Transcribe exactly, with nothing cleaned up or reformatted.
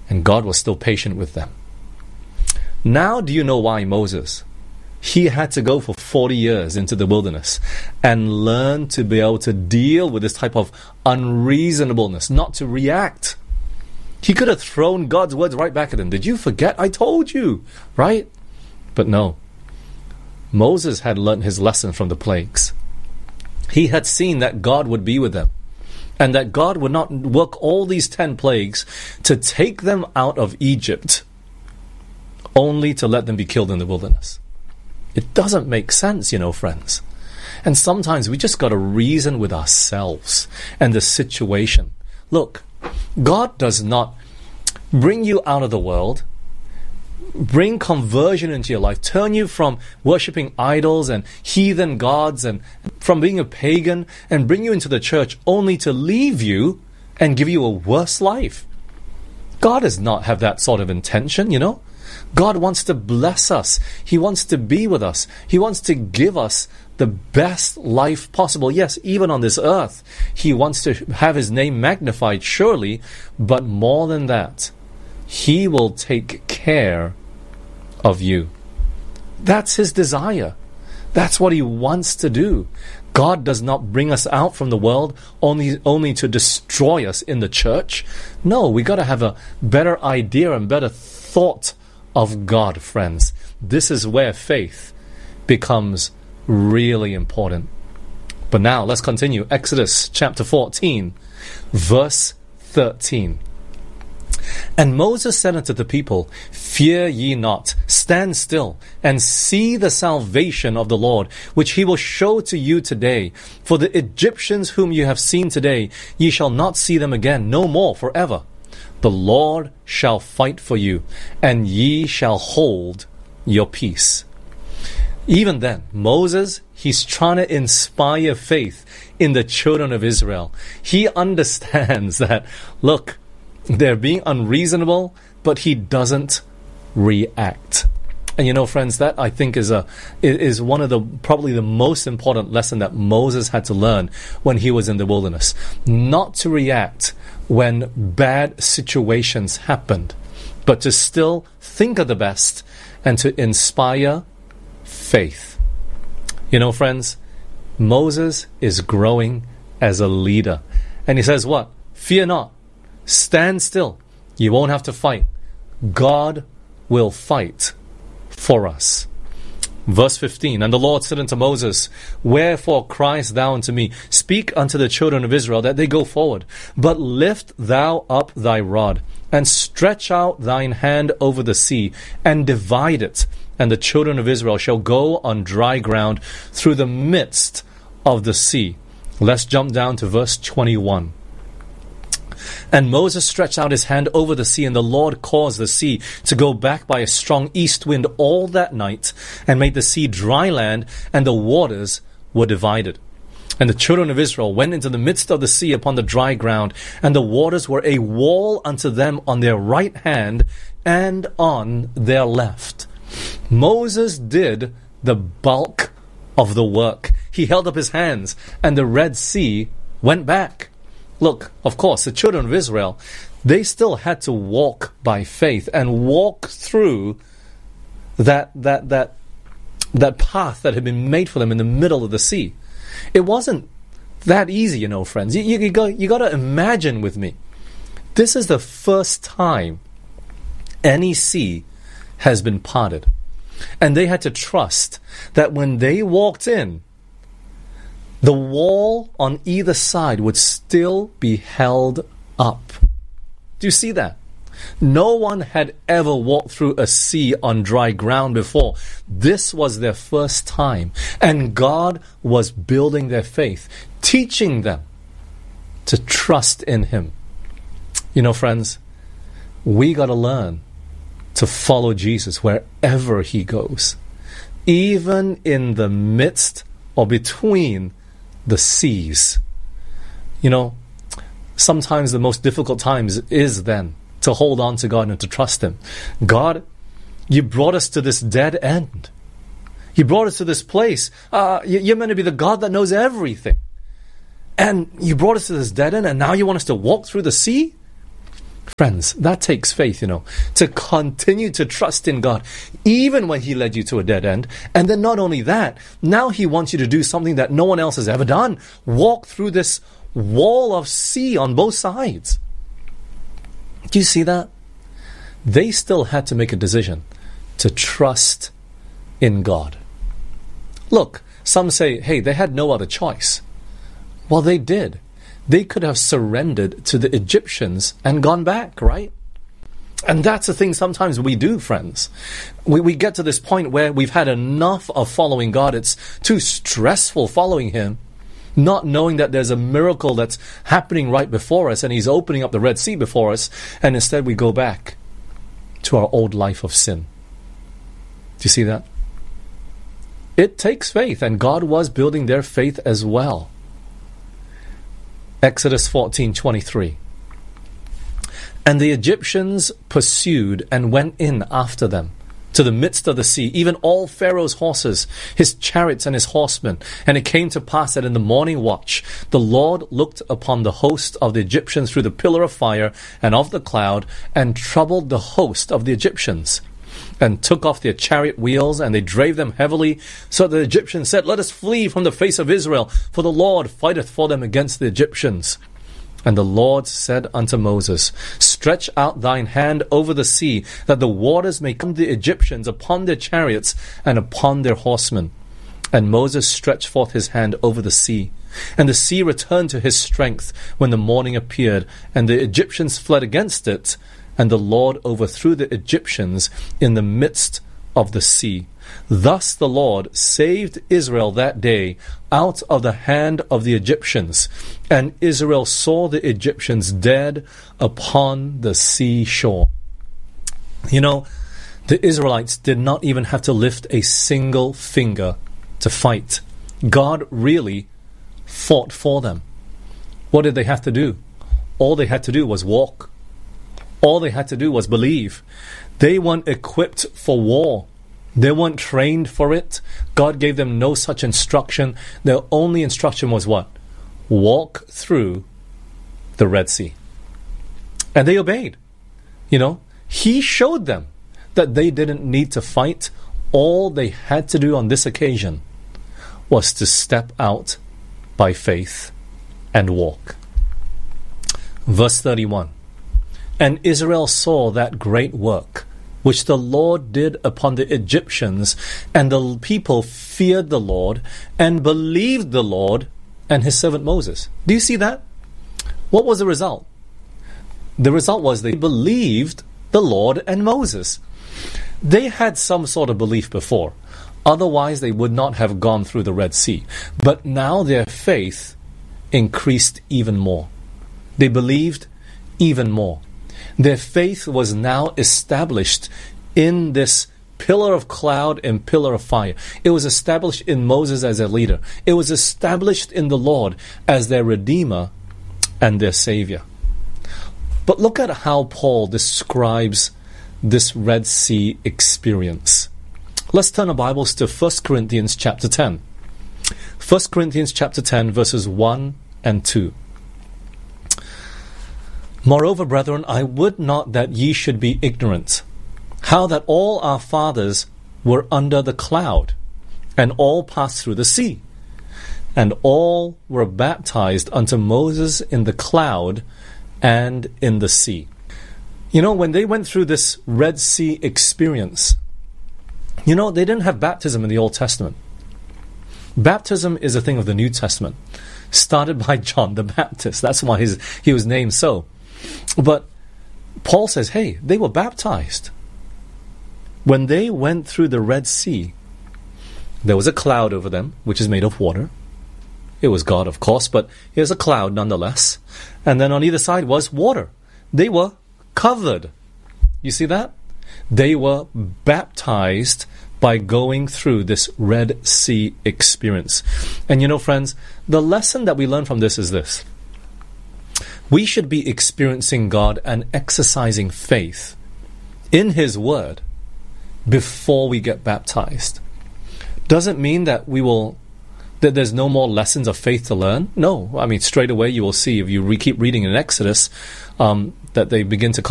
And God was still patient with them. Now do you know why Moses, he had to go for forty years into the wilderness and learn to be able to deal with this type of unreasonableness, not to react. He could have thrown God's words right back at him. Did you forget? I told you, right? But no. Moses had learned his lesson from the plagues. He had seen that God would be with them, and that God would not work all these ten plagues to take them out of Egypt, only to let them be killed in the wilderness. It doesn't make sense, you know, friends. And sometimes we just got to reason with ourselves and the situation. Look, God does not bring you out of the world, bring conversion into your life, turn you from worshipping idols and heathen gods and from being a pagan and bring you into the church only to leave you and give you a worse life. God does not have that sort of intention, you know. God wants to bless us. He wants to be with us. He wants to give us the best life possible. Yes, even on this earth, He wants to have His name magnified, surely, but more than that, He will take care of you. That's His desire. That's what He wants to do. God does not bring us out from the world only, only to destroy us in the church. No, we got to have a better idea and better thought of God, friends. This is where faith becomes really important. But now, let's continue. Exodus chapter fourteen, verse thirteen. And Moses said unto the people, Fear ye not, stand still, and see the salvation of the Lord, which He will show to you today. For the Egyptians whom you have seen today, ye shall not see them again, no more forever. The Lord shall fight for you, and ye shall hold your peace. Even then, Moses, he's trying to inspire faith in the children of Israel. He understands that, look, they're being unreasonable, but he doesn't react. And you know, friends, that I think is a is one of the probably the most important lesson that Moses had to learn when he was in the wilderness. Not to react when bad situations happened, but to still think of the best and to inspire faith. You know, friends, Moses is growing as a leader. And he says what? Fear not. Stand still. You won't have to fight. God will fight for us. Verse fifteen, And the Lord said unto Moses, Wherefore criest thou unto me? Speak unto the children of Israel that they go forward. But lift thou up thy rod, and stretch out thine hand over the sea, and divide it. And the children of Israel shall go on dry ground through the midst of the sea. Let's jump down to verse twenty-one. And Moses stretched out his hand over the sea, and the Lord caused the sea to go back by a strong east wind all that night, and made the sea dry land, and the waters were divided. And the children of Israel went into the midst of the sea upon the dry ground, and the waters were a wall unto them on their right hand and on their left. Moses did the bulk of the work. He held up his hands, and the Red Sea went back. Look, of course, the children of Israel, they still had to walk by faith and walk through that that that that path that had been made for them in the middle of the sea. It wasn't that easy, you know, friends. You, you, you got you got to imagine with me. This is the first time any sea has been parted, and they had to trust that when they walked in, the wall on either side would still be held up. Do you see that? No one had ever walked through a sea on dry ground before. This was their first time. And God was building their faith, teaching them to trust in Him. You know, friends, we got to learn to follow Jesus wherever He goes, even in the midst or between the seas. You know, sometimes the most difficult times is then to hold on to God and to trust Him. God, you brought us to this dead end. You brought us to this place. Uh, you're meant to be the God that knows everything. And you brought us to this dead end, and now you want us to walk through the sea? Friends, that takes faith, you know, to continue to trust in God, even when He led you to a dead end. And then not only that, now He wants you to do something that no one else has ever done. Walk through this wall of sea on both sides. Do you see that? They still had to make a decision to trust in God. Look, some say, hey, they had no other choice. Well, they did. They could have surrendered to the Egyptians and gone back, right? And that's the thing sometimes we do, friends. We, we get to this point where we've had enough of following God. It's too stressful following Him, not knowing that there's a miracle that's happening right before us and He's opening up the Red Sea before us, and instead we go back to our old life of sin. Do you see that? It takes faith, and God was building their faith as well. Exodus fourteen twenty-three. And the Egyptians pursued and went in after them to the midst of the sea, even all Pharaoh's horses, his chariots and his horsemen. And it came to pass that in the morning watch, the Lord looked upon the host of the Egyptians through the pillar of fire and of the cloud, and troubled the host of the Egyptians, and took off their chariot wheels, and they drave them heavily. So the Egyptians said, let us flee from the face of Israel, for the Lord fighteth for them against the Egyptians. And the Lord said unto Moses, stretch out thine hand over the sea, that the waters may come the Egyptians upon their chariots and upon their horsemen. And Moses stretched forth his hand over the sea, and the sea returned to his strength when the morning appeared, and the Egyptians fled against it. And the Lord overthrew the Egyptians in the midst of the sea. Thus the Lord saved Israel that day out of the hand of the Egyptians. And Israel saw the Egyptians dead upon the sea shore. You know, the Israelites did not even have to lift a single finger to fight. God really fought for them. What did they have to do? All they had to do was walk. All they had to do was believe. They weren't equipped for war. They weren't trained for it. God gave them no such instruction. Their only instruction was what? Walk through the Red Sea. And they obeyed. You know, He showed them that they didn't need to fight. All they had to do on this occasion was to step out by faith and walk. Verse thirty-one. And Israel saw that great work which the Lord did upon the Egyptians, and the people feared the Lord and believed the Lord and His servant Moses. Do you see that? What was the result? The result was they believed the Lord and Moses. They had some sort of belief before. Otherwise, they would not have gone through the Red Sea. But now their faith increased even more. They believed even more. Their faith was now established in this pillar of cloud and pillar of fire. It was established in Moses as their leader. It was established in the Lord as their Redeemer and their Savior. But look at how Paul describes this Red Sea experience. Let's turn our Bibles to First Corinthians chapter ten. First Corinthians chapter ten, verses one and two. Moreover, brethren, I would not that ye should be ignorant, how that all our fathers were under the cloud, and all passed through the sea, and all were baptized unto Moses in the cloud and in the sea. You know, when they went through this Red Sea experience, you know, they didn't have baptism in the Old Testament. Baptism is a thing of the New Testament, started by John the Baptist. That's why his, he was named so. But Paul says, hey, they were baptized. When they went through the Red Sea, there was a cloud over them, which is made of water. It was God, of course, but it was a cloud nonetheless. And then on either side was water. They were covered. You see that? They were baptized by going through this Red Sea experience. And you know, friends, the lesson that we learn from this is this. We should be experiencing God and exercising faith in His Word before we get baptized. Doesn't mean that we will, that there's no more lessons of faith to learn. No, I mean, straight away you will see if you re- keep reading in Exodus um, that they begin to call